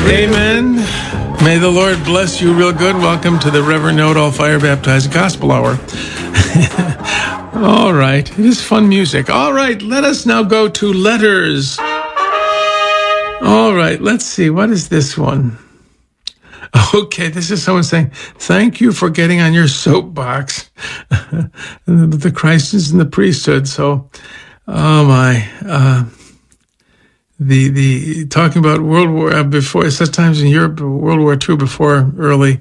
Amen. May the Lord bless you real good. Welcome to the Reverend Know-It-All Fire Baptized Gospel Hour. All right. It is fun music. All right. Let us now go to letters. All right. Let's see. What is this one? Okay. This is someone saying, thank you for getting on your soapbox. The Christ is in the priesthood. So, oh my, the talking about World War before, such times in Europe, World War II before early,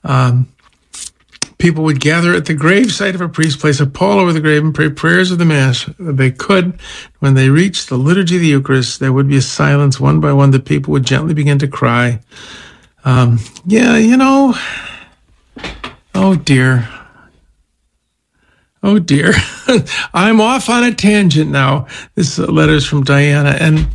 people would gather at the gravesite of a priest, place a pall over the grave, and pray prayers of the Mass. They could. When they reached the liturgy of the Eucharist, there would be a silence. One by one, the people would gently begin to cry. Yeah, you know, oh dear. Oh dear. I'm off on a tangent now. This letter's from Diana, and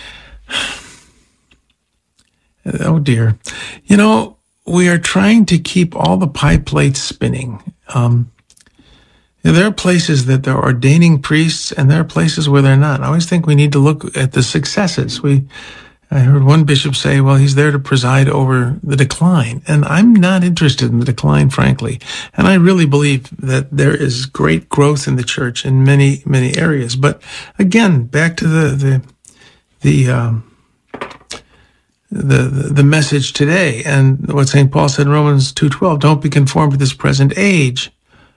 oh dear. You know, we are trying to keep all the pie plates spinning. There are places that they're ordaining priests, and there are places where they're not. I always think we need to look at the successes. I heard one bishop say, well, he's there to preside over the decline. And I'm not interested in the decline, frankly. And I really believe that there is great growth in the church in many, many areas. But again, back to the message today and what St. Paul said in Romans 2:12, don't be conformed to this present age.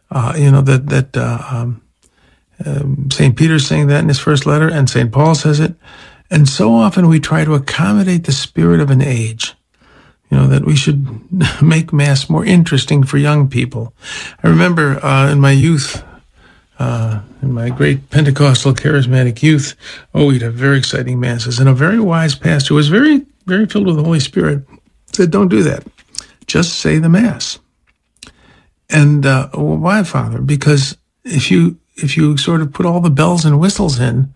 St. Peter's saying that in his first letter, and St. Paul says it. And so often we try to accommodate the spirit of an age, that we should make Mass more interesting for young people. I remember in my youth, in my great Pentecostal charismatic youth, we'd have very exciting Masses. And a very wise pastor who was very, very filled with the Holy Spirit said, don't do that. Just say the Mass. And why, Father? Because if you sort of put all the bells and whistles in,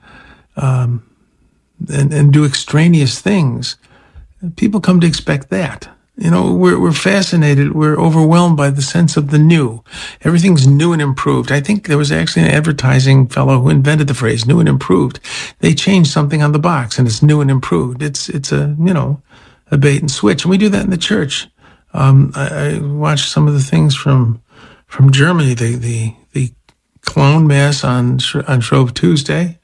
and do extraneous things, people come to expect that. We're fascinated. We're overwhelmed by the sense of the new. Everything's new and improved. I think there was actually an advertising fellow who invented the phrase new and improved. They changed something on the box and it's new and improved. It's a bait and switch. And we do that in the church. I watched some of the things from Germany, the clown Mass on Shrove Tuesday,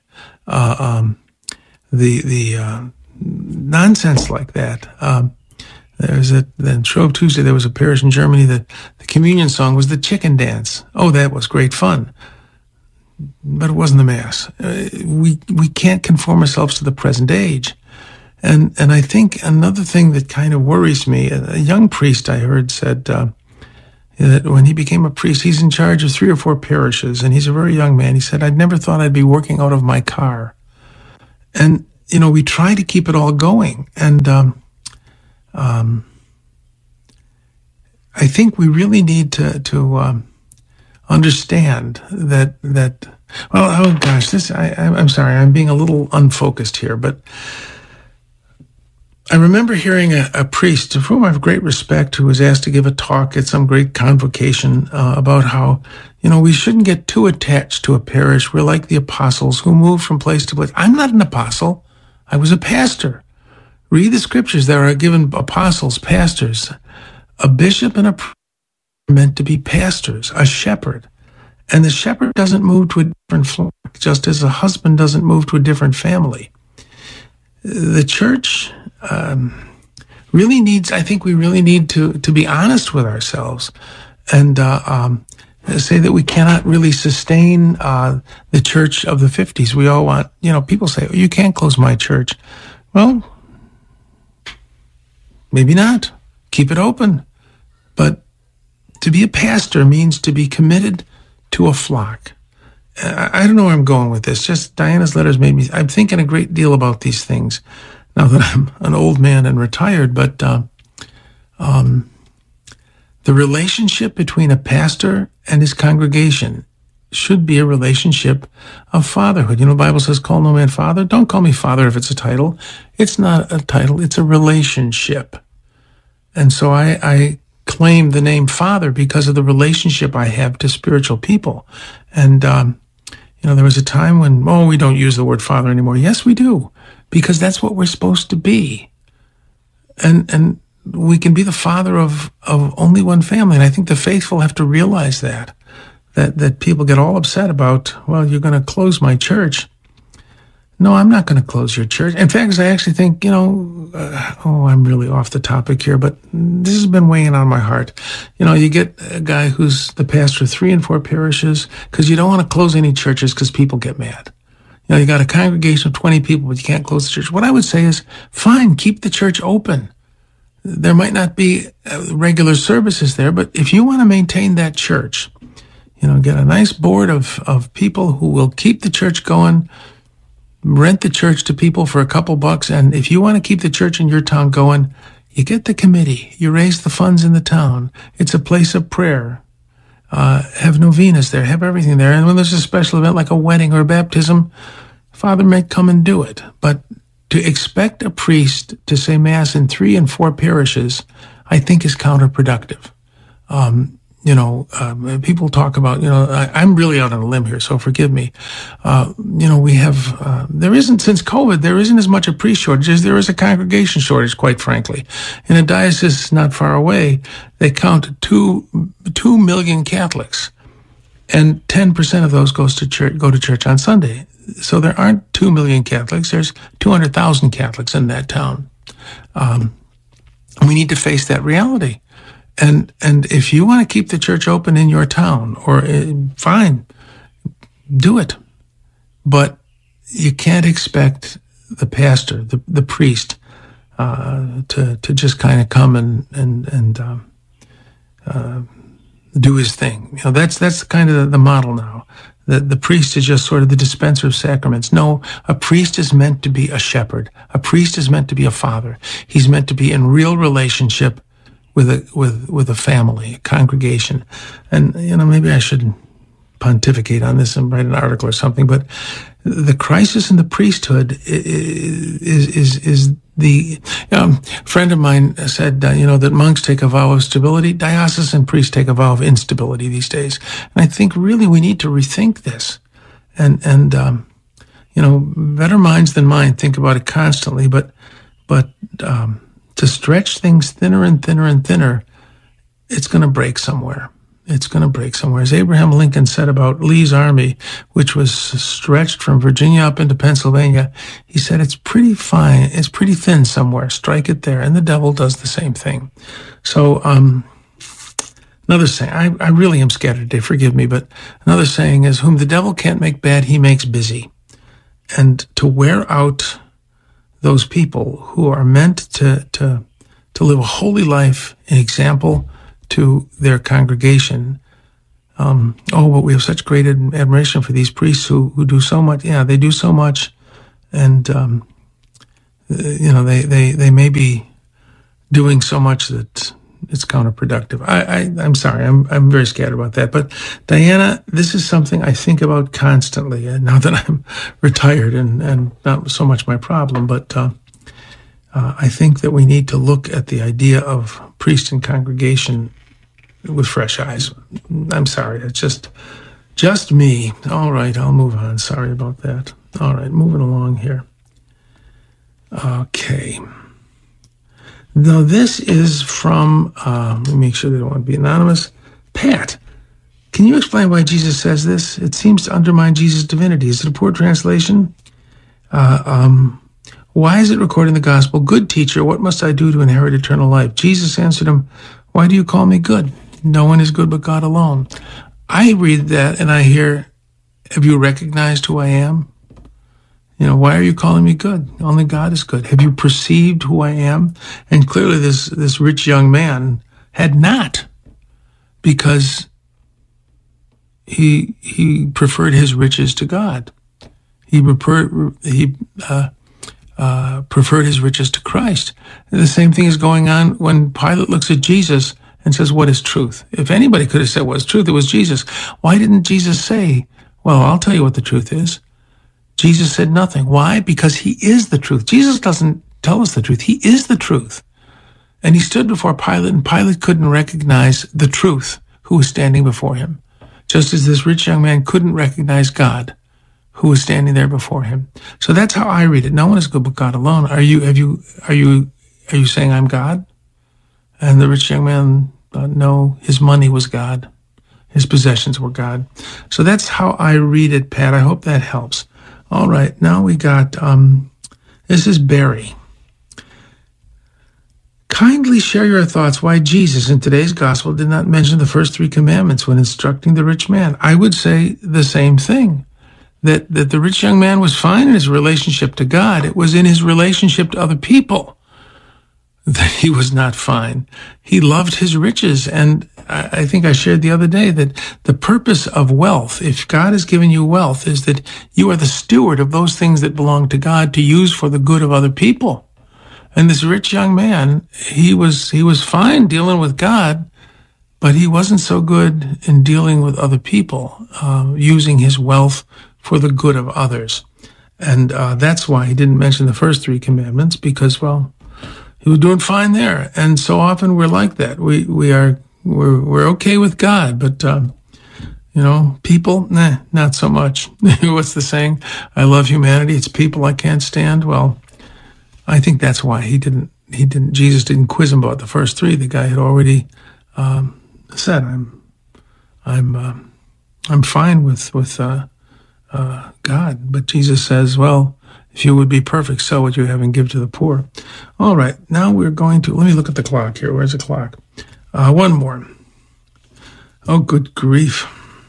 the nonsense like that. Then Shrove Tuesday, there was a parish in Germany that the communion song was the chicken dance. Oh, that was great fun. But it wasn't the Mass. We can't conform ourselves to the present age. And I think another thing that kind of worries me, a young priest I heard said that when he became a priest, he's in charge of 3 or 4 parishes, and he's a very young man. He said, I'd never thought I'd be working out of my car. And, we try to keep it all going. And I think we really need to understand that well, oh gosh, I'm sorry, I'm being a little unfocused here, but I remember hearing a priest, of whom I have great respect, who was asked to give a talk at some great convocation about how, we shouldn't get too attached to a parish. We're like the apostles who moved from place to place. I'm not an apostle. I was a pastor. Read the scriptures. There are given apostles, pastors. A bishop and a priest are meant to be pastors, a shepherd. And the shepherd doesn't move to a different flock, just as a husband doesn't move to a different family. The church really needs, I think we really need to be honest with ourselves and say that we cannot really sustain the church of the 50s. We all want, people say, you can't close my church. Well, maybe not. Keep it open. But to be a pastor means to be committed to a flock. I don't know where I'm going with this. Just Diana's letters made me, I'm thinking a great deal about these things now that I'm an old man and retired, but the relationship between a pastor and his congregation should be a relationship of fatherhood. The Bible says, call no man father. Don't call me father if it's a title. It's not a title. It's a relationship. And so I claim the name father because of the relationship I have to spiritual people. And, there was a time when, we don't use the word father anymore. Yes, we do, because that's what we're supposed to be. And we can be the father of only one family. And I think the faithful have to realize that people get all upset about, well, you're going to close my church. No, I'm not going to close your church. In fact, I actually think, I'm really off the topic here, but this has been weighing on my heart. You get a guy who's the pastor of 3 and 4 parishes because you don't want to close any churches because people get mad. You got a congregation of 20 people, but you can't close the church. What I would say is, fine, keep the church open. There might not be regular services there, but if you want to maintain that church, get a nice board of people who will keep the church going, rent the church to people for a couple bucks. And if you want to keep the church in your town going, you get the committee, you raise the funds in the town. It's a place of prayer. Have novenas there, have everything there. And when there's a special event like a wedding or a baptism, Father may come and do it. But to expect a priest to say Mass in 3 and 4 parishes, I think is counterproductive. People talk about, I'm really out on a limb here, so forgive me. We have, there isn't, since COVID, there isn't as much a priest shortage as there is a congregation shortage, quite frankly. In a diocese not far away, they count 2 million Catholics, and 10% of those go to church on Sunday. So there aren't 2 million Catholics, there's 200,000 Catholics in that town. We need to face that reality. And if you want to keep the church open in your town, or fine, do it. But you can't expect the pastor, the priest, to just kind of come and do his thing. That's kind of the model now. The priest is just sort of the dispenser of sacraments. No, a priest is meant to be a shepherd. A priest is meant to be a father. He's meant to be in real relationship with a family, a congregation. And, maybe I should pontificate on this and write an article or something, but the crisis in the priesthood is the, friend of mine said, that monks take a vow of stability, diocesan priests take a vow of instability these days. And I think really we need to rethink this. And better minds than mine think about it constantly, but to stretch things thinner and thinner and thinner, it's going to break somewhere. It's going to break somewhere. As Abraham Lincoln said about Lee's army, which was stretched from Virginia up into Pennsylvania, he said, it's pretty fine. It's pretty thin somewhere. Strike it there. And the devil does the same thing. So, another saying, I really am scattered today, forgive me, but another saying is, whom the devil can't make bad, he makes busy. And to wear out those people who are meant to live a holy life, an example to their congregation. But we have such great admiration for these priests who do so much. Yeah, they do so much, and they may be doing so much that it's counterproductive. I'm sorry, I'm very scared about that. But Diana, this is something I think about constantly. Now that I'm retired and not so much my problem, but I think that we need to look at the idea of priest and congregation with fresh eyes. I'm sorry, it's just me. All right, I'll move on. Sorry about that. All right, moving along here. Okay. Now, this is from, let me make sure they don't want to be anonymous. Pat, can you explain why Jesus says this? It seems to undermine Jesus' divinity. Is it a poor translation? Why is it recorded in the gospel, good teacher, what must I do to inherit eternal life? Jesus answered him, why do you call me good? No one is good but God alone. I read that and I hear, have you recognized who I am? Why are you calling me good? Only God is good. Have you perceived who I am? And clearly this rich young man had not, because he preferred his riches to God. He preferred his riches to Christ. And the same thing is going on when Pilate looks at Jesus and says, what is truth? If anybody could have said what is truth, it was Jesus. Why didn't Jesus say, well, I'll tell you what the truth is? Jesus said nothing. Why? Because he is the truth. Jesus doesn't tell us the truth. He is the truth. And he stood before Pilate, and Pilate couldn't recognize the truth who was standing before him. Just as this rich young man couldn't recognize God who was standing there before him. So that's how I read it. No one is good but God alone. Are you are you saying I'm God? And the rich young man thought, no, his money was God. His possessions were God. So that's how I read it, Pat. I hope that helps. All right, now we got, this is Barry. Kindly share your thoughts why Jesus in today's gospel did not mention the first 3 commandments when instructing the rich man. I would say the same thing, that the rich young man was fine in his relationship to God. It was in his relationship to other people that he was not fine. He loved his riches. And I think I shared the other day that the purpose of wealth, if God has given you wealth, is that you are the steward of those things that belong to God to use for the good of other people. And this rich young man, he was fine dealing with God, but he wasn't so good in dealing with other people, using his wealth for the good of others. And that's why he didn't mention the first 3 commandments, because, well, he was doing fine there. And so often we're like that. We're okay with God, but people, not so much. What's the saying? I love humanity. It's people I can't stand. Well, I think that's why Jesus didn't quiz him about the first 3. The guy had already said, I'm fine with God. But Jesus says, well, if you would be perfect, sell what you have and give to the poor. All right, now we're going to, let me look at the clock here. Where's the clock? One more. Oh, good grief.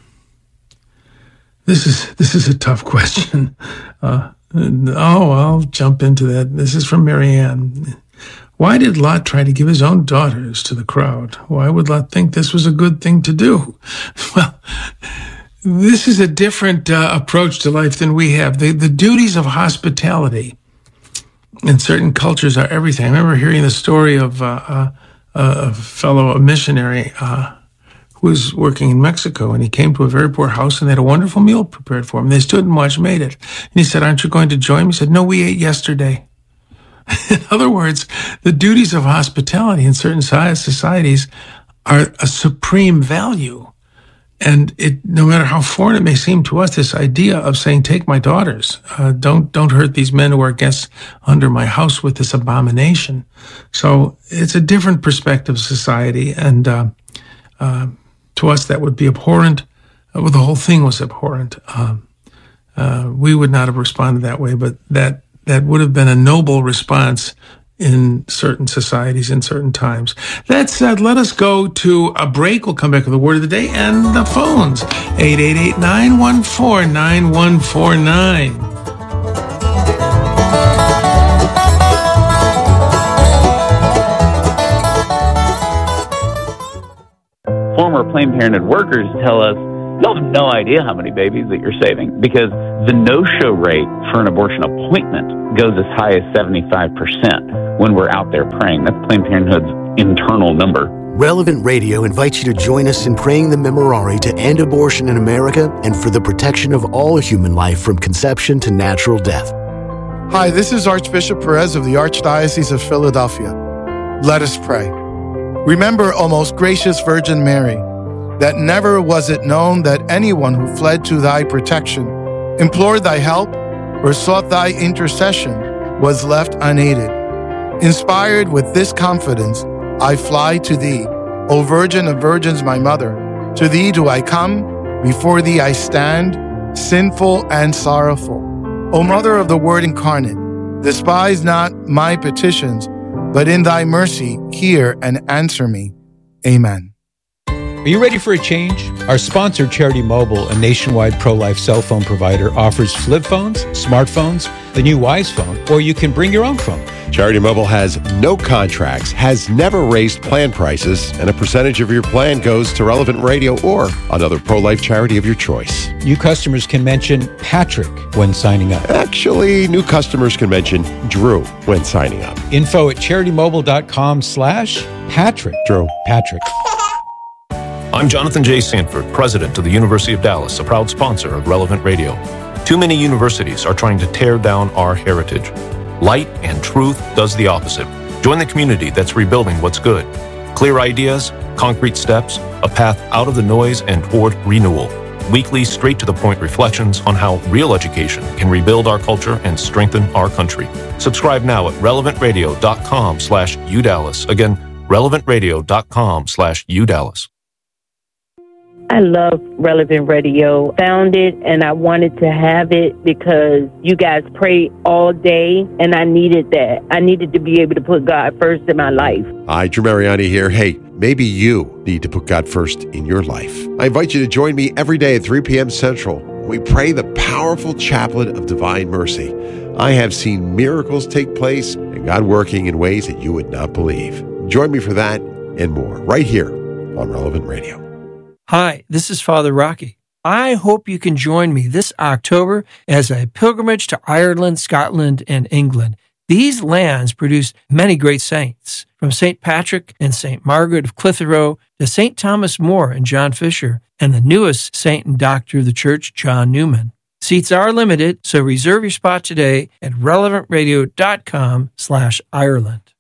This is a tough question. I'll jump into that. This is from Marianne. Why did Lot try to give his own daughters to the crowd? Why would Lot think this was a good thing to do? Well, this is a different approach to life than we have. The duties of hospitality in certain cultures are everything. I remember hearing the story of a missionary who was working in Mexico, and he came to a very poor house, and they had a wonderful meal prepared for him. They stood and watched him eat it. And he said, aren't you going to join me? He said, no, we ate yesterday. In other words, the duties of hospitality in certain societies are a supreme value. And no matter how foreign it may seem to us, this idea of saying, take my daughters, don't hurt these men who are guests under my house with this abomination. So it's a different perspective of society. And to us, that would be abhorrent. Well, the whole thing was abhorrent. We would not have responded that way, but that would have been a noble response in certain societies, in certain times. That said, let us go to a break. We'll come back with the word of the day and the phones. 888-914-9149. Former Planned Parenthood workers tell us you'll have no idea how many babies that you're saving because the no-show rate for an abortion appointment goes as high as 75% when we're out there praying. That's Planned Parenthood's internal number. Relevant Radio invites you to join us in praying the Memorare to end abortion in America and for the protection of all human life from conception to natural death. Hi, this is Archbishop Perez of the Archdiocese of Philadelphia. Let us pray. Remember, O most gracious Virgin Mary, that never was it known that anyone who fled to thy protection, implored thy help, or sought thy intercession was left unaided. Inspired with this confidence, I fly to thee, O Virgin of Virgins, my mother. To thee do I come, before thee I stand, sinful and sorrowful. O Mother of the Word incarnate, despise not my petitions, but in thy mercy hear and answer me. Amen. Are you ready for a change? Our sponsor, Charity Mobile, a nationwide pro-life cell phone provider, offers flip phones, smartphones, the new Wise phone, or you can bring your own phone. Charity Mobile has no contracts, has never raised plan prices, and a percentage of your plan goes to Relevant Radio or another pro-life charity of your choice. New customers can mention Patrick when signing up. Actually, new customers can mention Drew when signing up. Info at CharityMobile.com/Patrick. Drew. Patrick. I'm Jonathan J. Sanford, president of the University of Dallas, a proud sponsor of Relevant Radio. Too many universities are trying to tear down our heritage. Light and truth does the opposite. Join the community that's rebuilding what's good. Clear ideas, concrete steps, a path out of the noise and toward renewal. weekly, straight-to-the-point reflections on how real education can rebuild our culture and strengthen our country. Subscribe now at relevantradio.com/UDallas. Again, relevantradio.com/UDallas. I love Relevant Radio. Found it and I wanted to have it because you guys pray all day and I needed that. I needed to be able to put God first in my life. Hi, Drew Mariani here. Hey, maybe you need to put God first in your life. I invite you to join me every day at 3 p.m. Central. We pray the powerful chaplet of divine mercy. I have seen miracles take place and God working in ways that you would not believe. Join me for that and more right here on Relevant Radio. Hi, this is Father Rocky. I hope you can join me this October as a pilgrimage to Ireland, Scotland, and England. These lands produce many great saints, from St. Patrick and St. Margaret of Clitheroe to St. Thomas More and John Fisher, and the newest saint and doctor of the church, John Newman. Seats are limited, so reserve your spot today at relevantradio.com/Ireland.